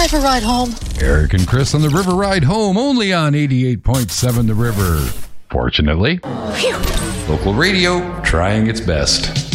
River Ride Home. Eric and Chris on the River Ride Home, only on 88.7 The River. Fortunately, Phew. local radio trying its best.